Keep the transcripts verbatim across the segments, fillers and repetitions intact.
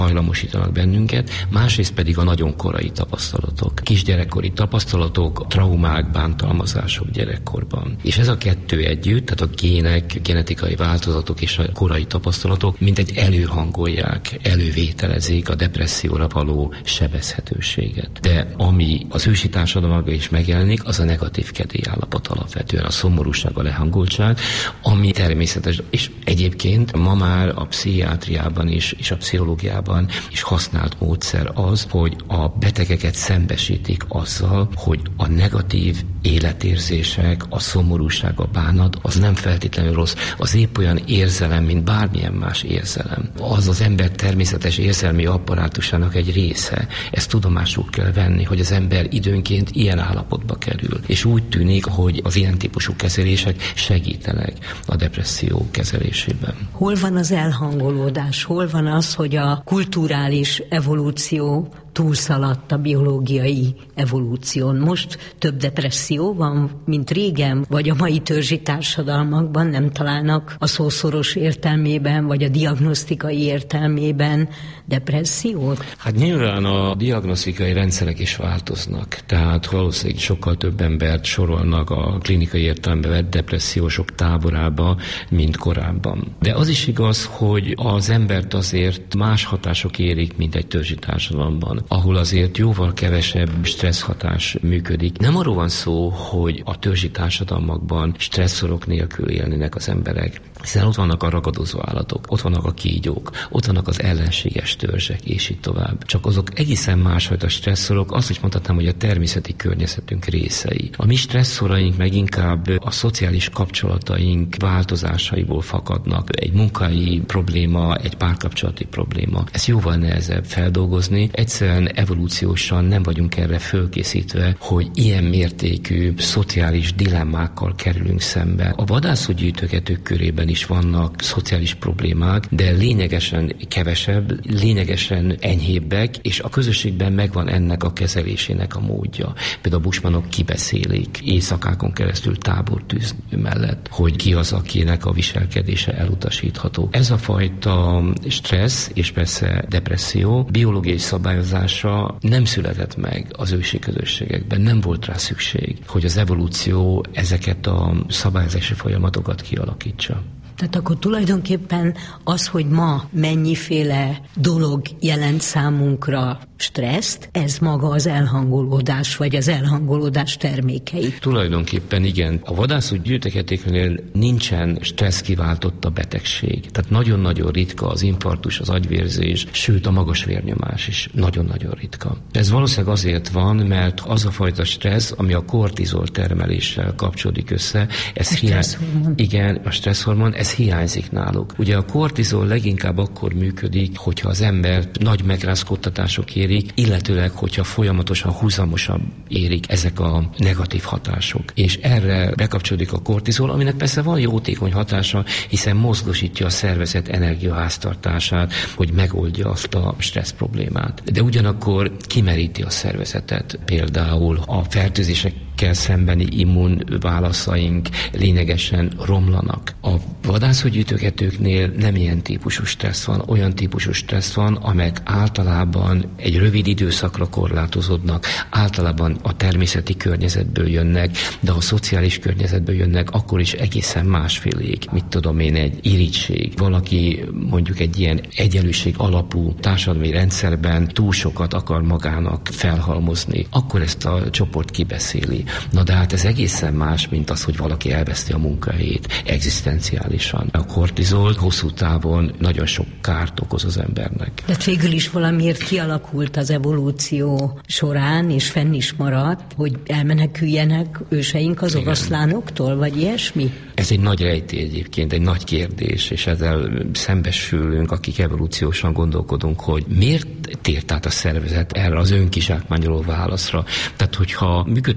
hajlamosítanak bennünket, másrészt pedig a nagyon korai tapasztalatok. Kisgyerekkori tapasztalatok, traumák, bántalmazások gyerekkorban. És ez a kettő együtt, tehát a gének, genetikai változatok és a korai tapasztalatok mintegy előhangolják, elővételezik a depresszióra való sebezhetőséget. De ami az ősi társadalomban is megjelenik, az a negatív kedélyállapot alapvetően, a szomorúság, a lehangoltság, ami természetes. És egyébként ma már a pszichiátriában is, és a pszichológiában is használt módszer az, hogy a betegeket szembesítik azzal, hogy a negatív életérzések, a szomorúság, a bánat, az nem feltétlenül rossz. Az épp olyan érzelem, mint bármilyen más érzelem. Az az ember természetes érzelmi apparátusának egy része. Ezt tudomásul kell venni, hogy az ember időnként ilyen állapotba kerül. És úgy tűnik, hogy az ilyen típusú kezelések segítenek a depresszió kezelésében. Hol van az elhangolódás? Hol van az, hogy a kulturális evolúció túlszaladt a biológiai evolúción? Most több depresszió van, mint régen, vagy a mai törzsi társadalmakban nem találnak a szószoros értelmében, vagy a diagnosztikai értelmében depressziót? Hát nyilván a diagnosztikai rendszerek is változnak, tehát valószínűleg sokkal több embert sorolnak a klinikai értelemben vett depressziósok táborába, mint korábban. De az is igaz, hogy az embert azért más hatások érik, mint egy törzsi társadalomban, ahol azért jóval kevesebb stressz hatás működik. Nem arról van szó, hogy a törzsi társadalmakban stresszorok nélkül élnének az emberek, hiszen ott vannak a ragadozó állatok, ott vannak a kígyók, ott vannak az ellenséges törzsek, és így tovább. Csak azok egészen másfajta stresszorok, azt is mondhatnám, hogy a természeti környezetünk részei. A mi stresszoraink meg inkább a szociális kapcsolataink változásaiból fakadnak. Egy munkai probléma, egy párkapcsolati probléma. Ez jóval nehezebb feldolgozni. Egyszerűen evolúciósan nem vagyunk erre fölkészítve, hogy ilyen mértékű szociális dilemmákkal kerülünk szembe. A vadászgyűjtögetők körében is vannak szociális problémák, de lényegesen kevesebb, lényegesen enyhébbek, és a közösségben megvan ennek a kezelésének a módja. Például a bushmanok kibeszélik éjszakákon keresztül tábortűz mellett, hogy ki az, akinek a viselkedése elutasítható. Ez a fajta stressz, és persze depresszió, biológiai szabályozása nem született meg az ősi közösségekben, nem volt rá szükség, hogy az evolúció ezeket a szabályozási folyamatokat kialakítsa. Tehát akkor tulajdonképpen az, hogy ma mennyiféle dolog jelent számunkra stresszt, ez maga az elhangolódás, vagy az elhangolódás termékei. Tulajdonképpen igen. A vadászgyűjtögetéknél nincsen stressz kiváltotta betegség. Tehát nagyon-nagyon ritka az infarktus, az agyvérzés, sőt a magas vérnyomás is nagyon-nagyon ritka. Ez valószínűleg azért van, mert az a fajta stressz, ami a kortizol termeléssel kapcsolódik össze, ez hiány... Igen, a stresszhormon, ez hiányzik náluk. Ugye a kortizol leginkább akkor működik, hogyha az embert nagy megrázkódtatások érik, illetőleg, hogyha folyamatosan húzamosan érik ezek a negatív hatások. És erre bekapcsolódik a kortizol, aminek persze van jótékony hatása, hiszen mozgosítja a szervezet energiaháztartását, hogy megoldja azt a stressz problémát. De ugyanakkor kimeríti a szervezetet. Például a fertőzésekkel szembeni immunválaszaink lényegesen romlanak. A vadászgyűjtögetőknél nem ilyen típusú stressz van, olyan típusú stressz van, amelyek általában egy rövid időszakra korlátozódnak, általában a természeti környezetből jönnek, de ha a szociális környezetből jönnek, akkor is egészen másfélék. Mit tudom én, egy irigység. Valaki mondjuk egy ilyen egyenlőség alapú társadalmi rendszerben túl sokat akar magának felhalmozni, akkor ezt a csoport kibeszéli. Na de hát ez egészen más, mint az, hogy valaki elveszti a munkahelyét egzisztenciálisan. A kortizol hosszú távon nagyon sok kárt okoz az embernek. De végül is valamiért kialakult az evolúció során, és fenn is maradt, hogy elmeneküljenek őseink az oroszlánoktól, vagy ilyesmi? Ez egy nagy rejtély egyébként, egy nagy kérdés, és ezzel szembesülünk, akik evolúciósan gondolkodunk, hogy miért tért át a szervezet erre az önkizsákmányoló válaszra. Tehát, hogyha működtek a szimpatikus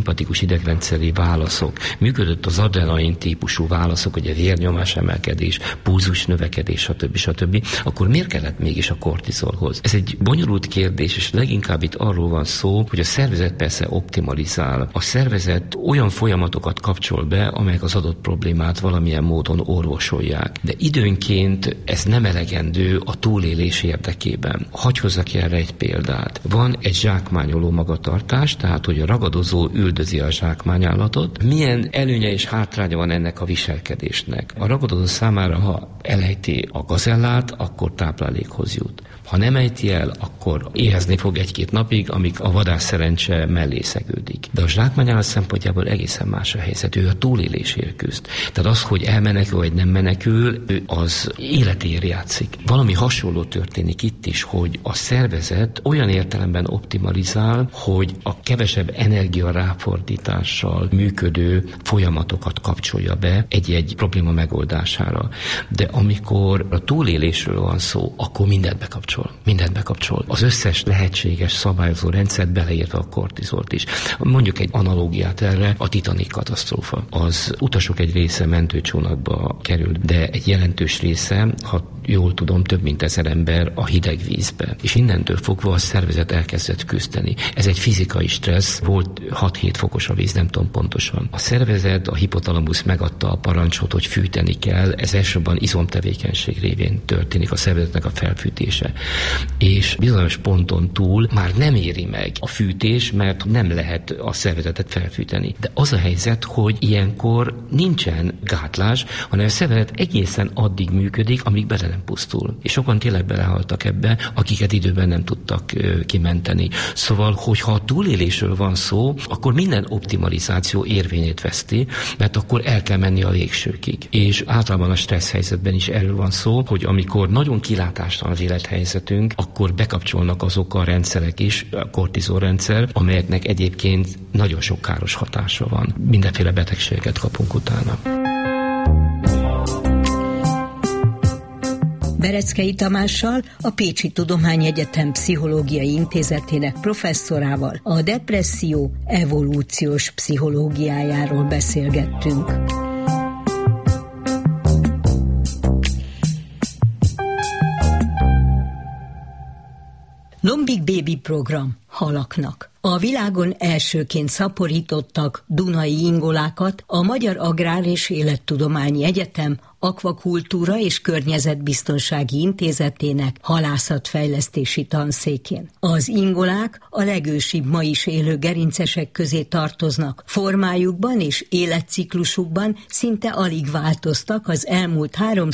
parasszimpatikus idegrendszeri válaszok, működött az adrenalin típusú válaszok, ugye vérnyomás emelkedés, pulzus növekedés, stb. stb., akkor miért kellett mégis a kortizolhoz? Ez egy bonyolult kérdés, és leginkább itt arról van szó, hogy a szervezet persze optimalizál. A szervezet olyan folyamatokat kapcsol be, amelyek az adott problémát valamilyen módon orvosolják. De időnként ez nem elegendő a túlélés érdekében. Hagy hozzak erre egy példát. Van egy zsákmányoló magatartás, tehát hogy a ragadozó üldözi a zsákmányállatot. Milyen előnye és hátránya van ennek a viselkedésnek? A ragadozó számára, ha elejti a gazellát, akkor táplálékhoz jut. Ha nem ejti el, akkor éhezni fog egy-két napig, amíg a vadász szerencse mellé szegődik. De a zsákmányállat szempontjából egészen más a helyzet. Ő a túlélésért küzd. Tehát az, hogy elmenekül vagy nem menekül, ő az életéért játszik. Valami hasonló történik itt is, hogy a szervezet olyan értelemben optimalizál, hogy a kevesebb energia ráfordítással működő folyamatokat kapcsolja be egy-egy probléma megoldására. De amikor a túlélésről van szó, akkor mindent bekapcsol. Mindent bekapcsol. Az összes lehetséges szabályozó rendszert, beleértve a kortizolt is. Mondjuk egy analógiát erre, a Titanic katasztrófa. Az utasok egy része mentőcsónakba került, de egy jelentős része, ha jól tudom, több mint ezer ember a hideg vízbe. És innentől fogva a szervezet elkezdett küzdeni. Ez egy fizikai stressz, volt hat-hét fokos a víz, nem tudom pontosan. A szervezet, a hipotalamusz megadta a parancsot, hogy fűteni kell, ez elsősorban izomtevékenység révén történik, a szervezetnek a felfűtése. És bizonyos ponton túl már nem éri meg a fűtés, mert nem lehet a szervezetet felfűteni. De az a helyzet, hogy ilyenkor nincsen gátlás, hanem a szervezet egészen addig működik, amíg bele nem pusztul. És sokan tényleg belehaltak ebbe, akiket időben nem tudtak ö, kimenteni. Szóval, hogyha a túlélésről van szó, akkor minden optimalizáció érvényét veszti, mert akkor el kell menni a végsőkig. És általában a stressz helyzetben is erről van szó, hogy amikor nagyon kilátástalan az élethelyzetünk, akkor bekapcsolnak azok a rendszerek is, a kortizolrendszer, amelyeknek egyébként nagyon sok káros hatása van. Mindenféle betegségeket kapunk utána. Bereckei Tamással, a Pécsi Tudományegyetem Pszichológiai Intézetének professzorával a depresszió evolúciós pszichológiájáról beszélgettünk. Lombik Baby program halaknak. A világon elsőként szaporítottak dunai ingolákat a Magyar Agrár- és Élettudományi Egyetem Akvakultúra és Környezetbiztonsági Intézetének halászatfejlesztési tanszékén. Az ingolák a legősibb ma is élő gerincesek közé tartoznak. Formájukban és életciklusukban szinte alig változtak az elmúlt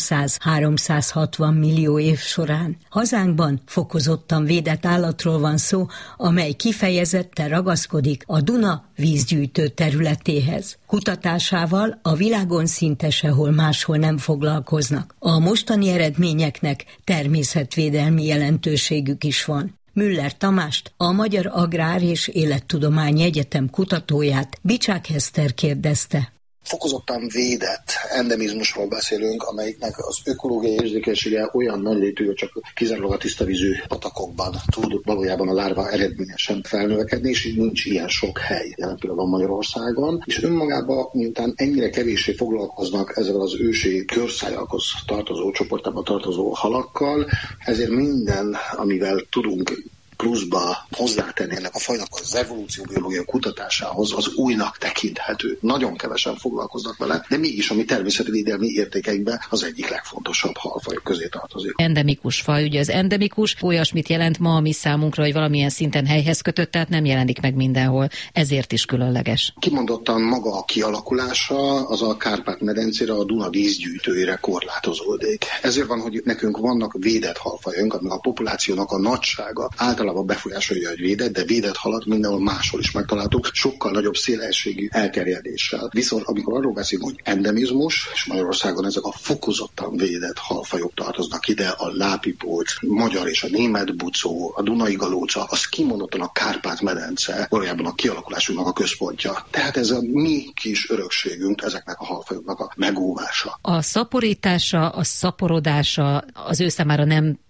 háromszáz-háromszázhatvan millió év során. Hazánkban fokozottan védett állatról van szó, amely kifejezetten ragaszkodik a Duna vízgyűjtő területéhez. Kutatásával a világon szinte sehol máshol nem foglalkoznak. A mostani eredményeknek természetvédelmi jelentőségük is van. Müller Tamást, a Magyar Agrár- és Élettudományi Egyetem kutatóját Bicsák Eszter kérdezte. Fokozottan védett endemizmusról beszélünk, amelyiknek az ökológiai érzékenysége olyan nagylétű, hogy csak kizárólag a tisztavízű patakokban tud valójában a lárva eredményesen felnövekedni, és így nincs ilyen sok hely jelen pillanatban Magyarországon. És önmagában, miután ennyire kevéssé foglalkoznak ezzel az ősi körszájakhoz tartozó, csoportában tartozó halakkal, ezért minden, amivel tudunk pluszba hozzátenni ennek a fajnak az evolúcióbiológia kutatásához, az újnak tekinthető. Nagyon kevesen foglalkoznak vele, de mégis a mi természetvédelmi értékeinkben az egyik legfontosabb halfajok közé tartozik. Endemikus faj, ugye az endemikus olyasmit jelent ma a mi számunkra, hogy valamilyen szinten helyhez kötött, tehát nem jelenik meg mindenhol, ezért is különleges. Kimondottan maga a kialakulása az a Kárpát-medencére, a Duna vízgyűjtőire korlátozódik. Ezért van, hogy nekünk vannak védett halfajunk, amik a populációnak a nagysága általában befolyásolja, hogy védett, de védett halat mindenhol máshol is megtaláltuk, sokkal nagyobb szélességű elterjedéssel. Viszont amikor arról beszélünk, hogy endemizmus, és Magyarországon ezek a fokozottan védett halfajok tartoznak ide, a lápipóc, magyar és a német bucó, a dunai galóca, az kimondottan a Kárpát-medence valójában a kialakulásunknak a központja. Tehát ez a mi kis örökségünk, ezeknek a halfajoknak a megóvása. A szaporítása, a szaporodása az ő számára nem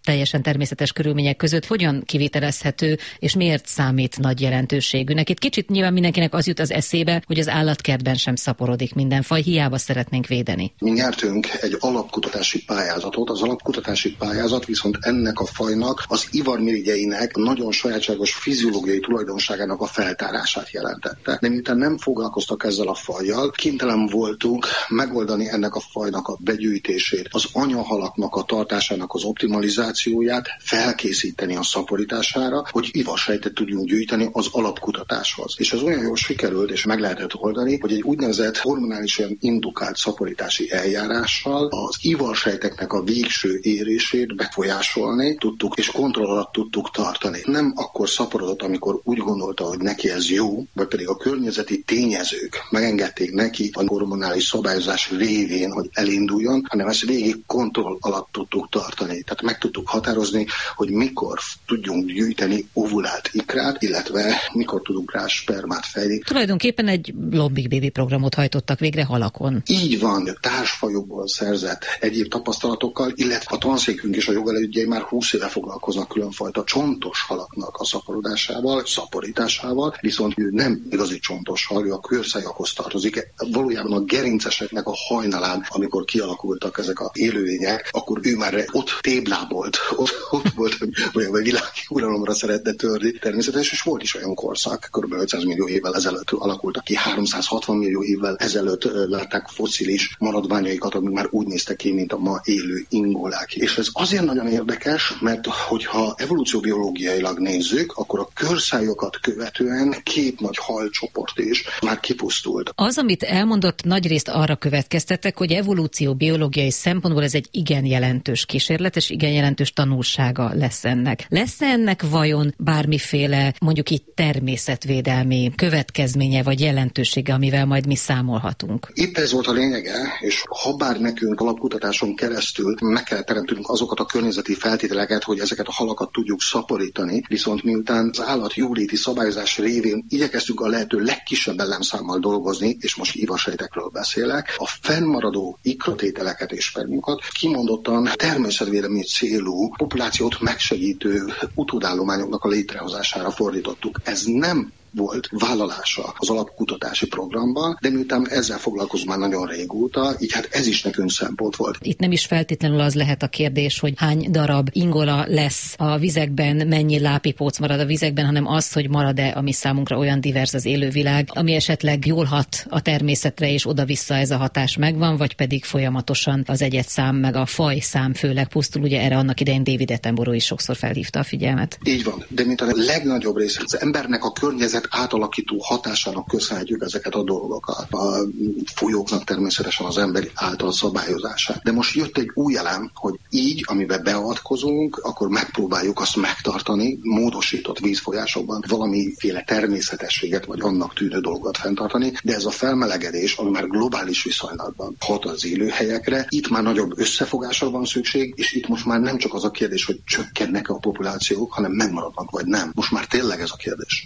teljesen természetes körülmények között hogyan kivitelezhető, és miért számít nagy jelentőségűnek? Itt kicsit nyilván mindenkinek az jut az eszébe, hogy az állatkertben sem szaporodik minden faj, hiába szeretnénk védeni. Mi nyertünk egy alapkutatási pályázatot, az alapkutatási pályázat viszont ennek a fajnak, az ivarmirigyeinek nagyon sajátságos fiziológiai tulajdonságának a feltárását jelentette. De miután nem foglalkoztak ezzel a fajjal, kénytelen voltunk megoldani ennek a fajnak a begyűjtését, az anyahalaknak a tartásának az optimalizációját, felkészíteni a szaporítására, hogy ivarsejtet tudjunk gyűjteni az alapkutatáshoz. És ez olyan jól sikerült, és meg lehetett oldani, hogy egy úgynevezett hormonálisan indukált szaporítási eljárással az ivarsejteknek a végső érését befolyásolni tudtuk, és kontroll alatt tudtuk tartani. Nem akkor szaporodott, amikor úgy gondolta, hogy neki ez jó, vagy pedig a környezeti tényezők megengedték neki a hormonális szabályozás révén, hogy elinduljon, hanem ezt végig kontroll alatt tudtuk tartani. Tehát meg tudtuk határozni, hogy mikor tudjunk gyűjteni ovulált ikrát, illetve mikor tudunk rá spermát fejni. Tulajdonképpen egy Lobbik Baby programot hajtottak végre halakon. Így van, társfajokból szerzett egyéb tapasztalatokkal, illetve a tanszékünk és a jogelődjei már húsz éve foglalkoznak különfajta csontos halaknak a szaporodásával, szaporításával, viszont ő nem igazi csontos hal, ő a körszájakhoz tartozik. Valójában a gerinceseknek a hajnalán, amikor kialakultak ezek a élőlények, akkor ő már ott téblábolt, ott, ott volt, vagy a világi uralomra szeretne törni természetesen, és volt is olyan korszak, kb. ötszáz millió évvel ezelőtt alakultak ki, háromszázhatvan millió évvel ezelőtt látták fosszilis maradványaikat, amik már úgy néztek ki, mint a ma élő ingolák. És ez azért nagyon érdekes, mert hogyha evolúcióbiológiailag nézzük, akkor a körszájokat követően két nagy halcsoport is már kipusztult. Az, amit elmondott, nagyrészt arra következtettek, hogy evolúcióbiológiai szempontból ez egy igen jelentős kísérlet, és igen jelentős tanulsága lesz ennek. Lesz ennek vajon bármiféle, mondjuk így természetvédelmi következménye vagy jelentősége, amivel majd mi számolhatunk? Épp ez volt a lényege, és ha bár nekünk alapkutatáson keresztül meg kell teremtünk azokat a környezeti feltételeket, hogy ezeket a halakat tudjuk szaporítani, viszont miután az állat jóléti szabályozás révén igyekeztünk a lehető legkisebb ellenszámmal dolgozni, és most ivarsejtekről beszélek, a fennmaradó ikratételeket és spermiumokat kimondottan természetvédelmi célú, populációt megsegítő utódállományoknak a létrehozására fordítottuk. Ez nem volt vállalása az alapkutatási programban, de miután ezzel foglalkozunk már nagyon régóta, így hát ez is nekünk szempont volt. Itt nem is feltétlenül az lehet a kérdés, hogy hány darab ingola lesz a vizekben, mennyi lápipóc marad a vizekben, hanem az, hogy marad-e, ami számunkra olyan divers az élővilág, ami esetleg jól hat a természetre, és oda-vissza ez a hatás megvan, vagy pedig folyamatosan az egyedszám, meg a fajszám főleg pusztul. Ugye erre annak idején David Attenborough is sokszor felhívta a figyelmet. Így van, de mint a legnagyobb része az embernek a környezet átalakító hatásának köszönhetjük ezeket a dolgokat. A folyóknak természetesen az emberi által szabályozását. De most jött egy új elem, hogy így, amiben beavatkozunk, akkor megpróbáljuk azt megtartani, módosított vízfolyásokban valamiféle természetességet, vagy annak tűnő dolgot fenntartani, de ez a felmelegedés, ami már globális viszonylatban hat az élőhelyekre, itt már nagyobb összefogásra van szükség, és itt most már nem csak az a kérdés, hogy csökkennek a populációk, hanem megmaradnak, vagy nem. Most már tényleg ez a kérdés.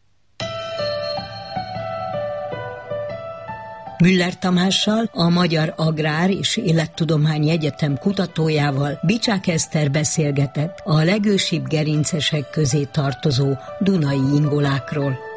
Müller Tamással, a Magyar Agrár és Élettudományi Egyetem kutatójával Bicsák Eszter beszélgetett a legősibb gerincesek közé tartozó dunai ingolákról.